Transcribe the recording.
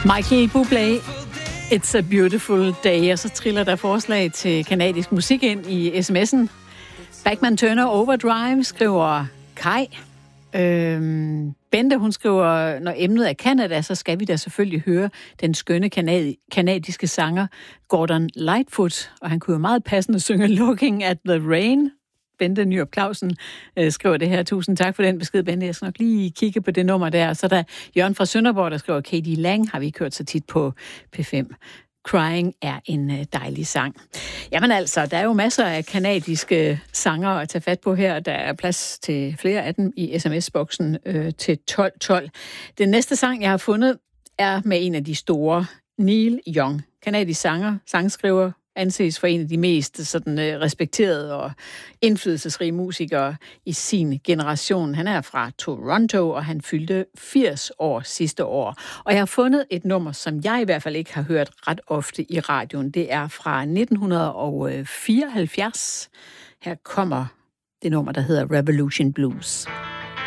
Michael Bublé, It's a Beautiful Day. Og så triller der forslag til kanadisk musik ind i sms'en. Backman Turner Overdrive skriver Kai. Bente, hun skriver, når emnet er Canada, så skal vi da selvfølgelig høre den skønne kanadiske sanger Gordon Lightfoot. Og han kunne jo meget passende synge Looking at the Rain. Bente Nyrup Clausen skriver det her. Tusind tak for den besked, Bente. Jeg skal nok lige kigge på det nummer der. Så er der Jørgen fra Sønderborg, der skriver Katie Lang, har vi ikke hørt så tit på P5. Crying er en dejlig sang. Jamen altså, der er jo masser af kanadiske sanger at tage fat på her. Der er plads til flere af dem i sms-boksen til 1212. Den næste sang, jeg har fundet, er med en af de store, Neil Young. Kanadisk sanger, sangskriver, anses for en af de mest sådan, respekterede og indflydelsesrige musikere i sin generation. Han er fra Toronto, og han fyldte 80 år sidste år. Og jeg har fundet et nummer, som jeg i hvert fald ikke har hørt ret ofte i radioen. Det er fra 1974. Her kommer det nummer, der hedder Revolution Blues.